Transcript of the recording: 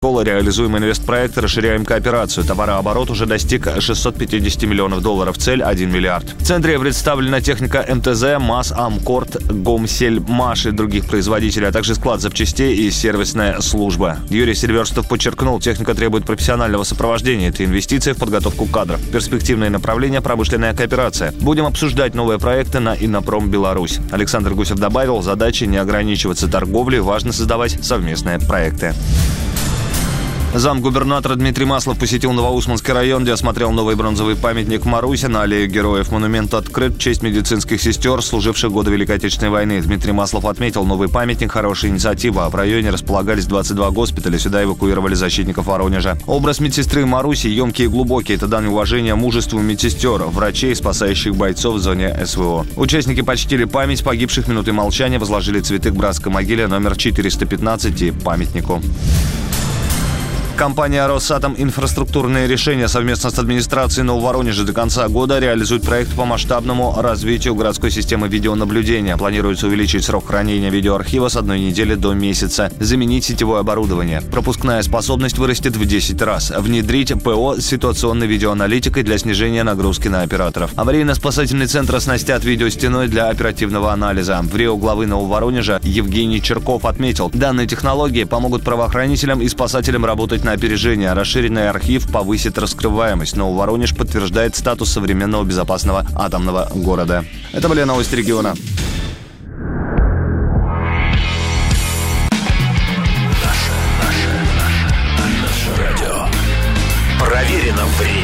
Реализуем инвестпроект, расширяем кооперацию. Товарооборот уже достиг 650 миллионов долларов. Цель – 1 миллиард. В центре представлена техника МТЗ, МАЗ, Амкорт, Гомсельмаш и других производителей, а также склад запчастей и сервисная служба. Юрий Сильверстов подчеркнул, техника требует профессионального сопровождения. Это инвестиции в подготовку кадров. Перспективное направление – промышленная кооперация. Будем обсуждать новые проекты на Иннопром Беларусь. Александр Гусев добавил, задача не ограничиваться торговлей, важно создавать совместные проекты. Замгубернатора Дмитрий Маслов посетил Новоусманский район, где осмотрел новый бронзовый памятник Марусе на аллее героев. Монумент открыт в честь медицинских сестер, служивших в годы Великой Отечественной войны. Дмитрий Маслов отметил, новый памятник – хорошая инициатива. В районе располагались 22 госпиталя, сюда эвакуировали защитников Воронежа. Образ медсестры Маруси емкий и глубокий. Это дань уважения мужеству медсестер, врачей, спасающих бойцов в зоне СВО. Участники почтили память погибших, минутой молчания возложили цветы к братской могиле номер 415 и памятнику. Компания «Росатом. Инфраструктурные решения» совместно с администрацией Нововоронежа до конца года реализует проект по масштабному развитию городской системы видеонаблюдения. Планируется увеличить срок хранения видеоархива с 1 недели до месяца, заменить сетевое оборудование. Пропускная способность вырастет в 10 раз. Внедрить ПО с ситуационной видеоаналитикой для снижения нагрузки на операторов. Аварийно-спасательный центр оснастят видеостеной для оперативного анализа. В РИО главы Нововоронежа Евгений Черков отметил, данные технологии помогут правоохранителям и спасателям работать на опережение. Расширенный архив повысит раскрываемость. Нововоронеж подтверждает статус современного безопасного атомного города. Это были новости региона.